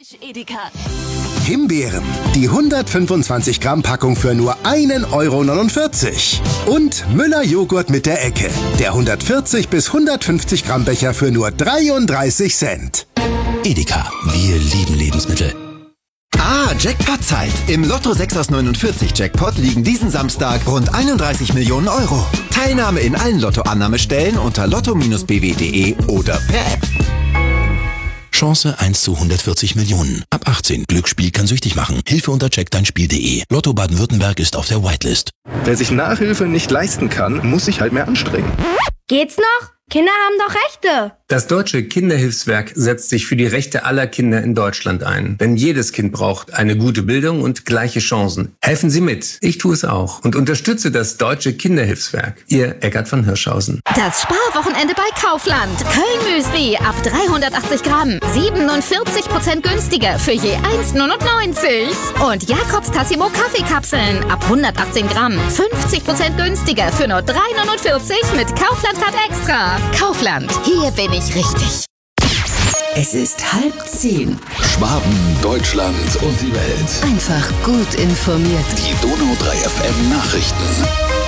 Edeka. Himbeeren, die 125 Gramm Packung für nur 1,49 €. Und Müller Joghurt mit der Ecke, der 140 bis 150 Gramm Becher für nur 33 Cent. Edeka, wir lieben Lebensmittel. Jackpot-Zeit. Im Lotto 6 aus 49 Jackpot liegen diesen Samstag rund 31 Millionen €. Teilnahme in allen Lottoannahmestellen unter lotto-bw.de oder per App. Chance 1 zu 140 Millionen. Ab 18. Glücksspiel kann süchtig machen. Hilfe unter checkdeinspiel.de. Lotto Baden-Württemberg ist auf der Whitelist. Wer sich Nachhilfe nicht leisten kann, muss sich halt mehr anstrengen. Geht's noch? Kinder haben doch Rechte. Das Deutsche Kinderhilfswerk setzt sich für die Rechte aller Kinder in Deutschland ein. Denn jedes Kind braucht eine gute Bildung und gleiche Chancen. Helfen Sie mit. Ich tue es auch und unterstütze das Deutsche Kinderhilfswerk. Ihr Eckart von Hirschhausen. Das Sparwochenende bei Kaufland. Köln-Müsli ab 380 Gramm. 47% günstiger für je 1,99 €. Und Jakobs Tassimo Kaffeekapseln ab 118 Gramm. 50% günstiger für nur 3,49 € mit Kaufland Card Extra. Kaufland, hier bin ich richtig. Es ist 9:30. Schwaben, Deutschland und die Welt. Einfach gut informiert. Die Donau 3 FM Nachrichten.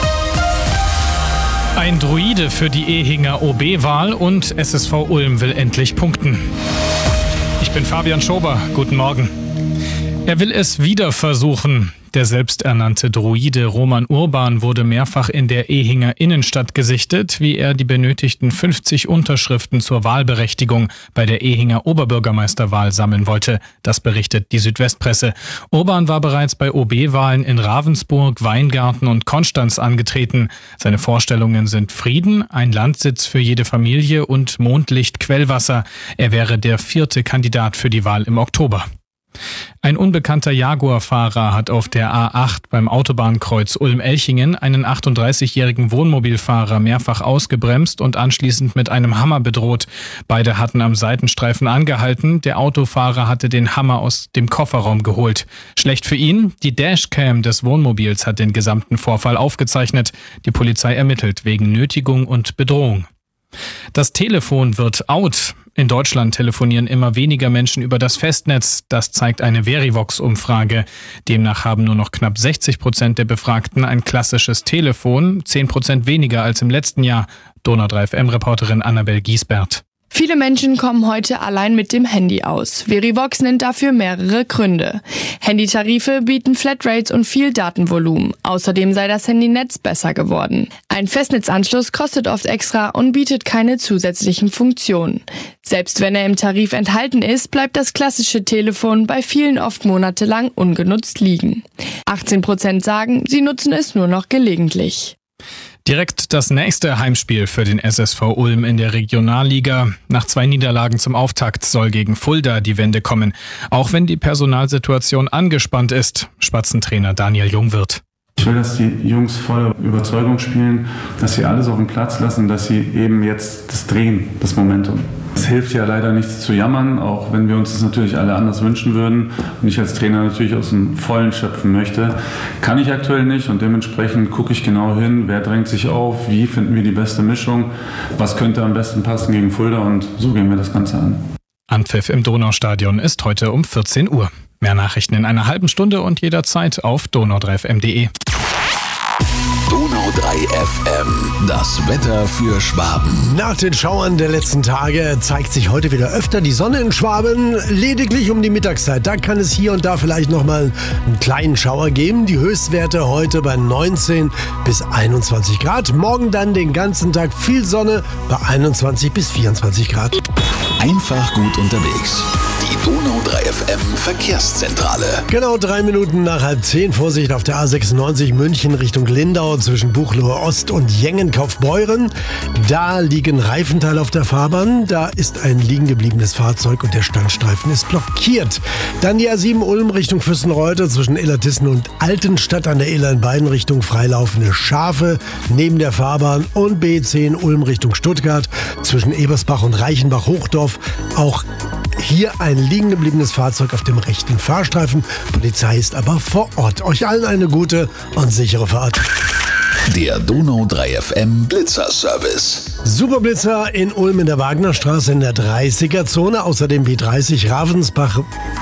Ein Druide für die Ehinger OB-Wahl und SSV Ulm will endlich punkten. Ich bin Fabian Schober, guten Morgen. Er will es wieder versuchen. Der selbsternannte Druide Roman Urban wurde mehrfach in der Ehinger Innenstadt gesichtet, wie er die benötigten 50 Unterschriften zur Wahlberechtigung bei der Ehinger Oberbürgermeisterwahl sammeln wollte. Das berichtet die Südwestpresse. Urban war bereits bei OB-Wahlen in Ravensburg, Weingarten und Konstanz angetreten. Seine Vorstellungen sind Frieden, ein Landsitz für jede Familie und Mondlicht-Quellwasser. Er wäre der 4. Kandidat für die Wahl im Oktober. Ein unbekannter Jaguar-Fahrer hat auf der A8 beim Autobahnkreuz Ulm-Elchingen einen 38-jährigen Wohnmobilfahrer mehrfach ausgebremst und anschließend mit einem Hammer bedroht. Beide hatten am Seitenstreifen angehalten. Der Autofahrer hatte den Hammer aus dem Kofferraum geholt. Schlecht für ihn, die Dashcam des Wohnmobils hat den gesamten Vorfall aufgezeichnet. Die Polizei ermittelt wegen Nötigung und Bedrohung. Das Telefon wird out. In Deutschland telefonieren immer weniger Menschen über das Festnetz. Das zeigt eine Verivox-Umfrage. Demnach haben nur noch knapp 60% der Befragten ein klassisches Telefon, 10% weniger als im letzten Jahr. Donau 3 FM-Reporterin Annabel Giesbert. Viele Menschen kommen heute allein mit dem Handy aus. Verivox nennt dafür mehrere Gründe. Handytarife bieten Flatrates und viel Datenvolumen. Außerdem sei das Handynetz besser geworden. Ein Festnetzanschluss kostet oft extra und bietet keine zusätzlichen Funktionen. Selbst wenn er im Tarif enthalten ist, bleibt das klassische Telefon bei vielen oft monatelang ungenutzt liegen. 18% sagen, sie nutzen es nur noch gelegentlich. Direkt das nächste Heimspiel für den SSV Ulm in der Regionalliga. Nach 2 Niederlagen zum Auftakt soll gegen Fulda die Wende kommen. Auch wenn die Personalsituation angespannt ist. Spatzentrainer Daniel Jungwirth. Ich will, dass die Jungs voller Überzeugung spielen, dass sie alles auf den Platz lassen, dass sie eben jetzt das drehen, das Momentum. Es hilft ja leider nichts zu jammern, auch wenn wir uns das natürlich alle anders wünschen würden und ich als Trainer natürlich aus dem Vollen schöpfen möchte. Kann ich aktuell nicht und dementsprechend gucke ich genau hin, wer drängt sich auf, wie finden wir die beste Mischung, was könnte am besten passen gegen Fulda und so gehen wir das Ganze an. Anpfiff im Donaustadion ist heute um 14 Uhr. Mehr Nachrichten in einer halben Stunde und jederzeit auf donau3fm.de. Donau 3 FM, das Wetter für Schwaben. Nach den Schauern der letzten Tage zeigt sich heute wieder öfter die Sonne in Schwaben. Lediglich um die Mittagszeit. Da kann es hier und da vielleicht nochmal einen kleinen Schauer geben. Die Höchstwerte heute bei 19 bis 21 Grad. Morgen dann den ganzen Tag viel Sonne bei 21 bis 24 Grad. Einfach gut unterwegs. Die Donau 3 FM Verkehrszentrale. Genau 3 Minuten nach 9:30. Vorsicht auf der A96 München Richtung Lindau zwischen Buchloe Ost und Jengen-Kaufbeuren. Da liegen Reifenteile auf der Fahrbahn. Da ist ein liegen gebliebenes Fahrzeug und der Standstreifen ist blockiert. Dann die A7 Ulm Richtung Fürstenreuter zwischen Illertissen und Altenstadt an der Iller in beiden Richtungen freilaufende Schafe neben der Fahrbahn und B10 Ulm Richtung Stuttgart zwischen Ebersbach und Reichenbach-Hochdorf. Auch hier ein liegen gebliebenes Fahrzeug auf dem rechten Fahrstreifen. Polizei ist aber vor Ort. Euch allen eine gute und sichere Fahrt. Der Donau 3 FM Blitzer-Service. Superblitzer in Ulm in der Wagnerstraße in der 30er-Zone. Außerdem B30 Ravensbach